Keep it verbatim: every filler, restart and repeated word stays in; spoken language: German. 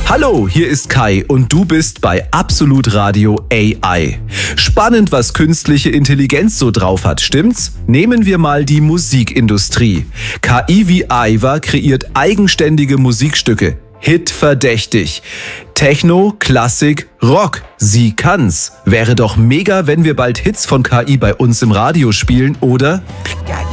Hallo, hier ist Kai und du bist bei Absolut Radio A I. Spannend, was künstliche Intelligenz so drauf hat, stimmt's? Nehmen wir mal die Musikindustrie. K I wie Aiwa kreiert eigenständige Musikstücke. Hitverdächtig. Techno, Klassik, Rock. Sie kann's. Wäre doch mega, wenn wir bald Hits von K I bei uns im Radio spielen, oder?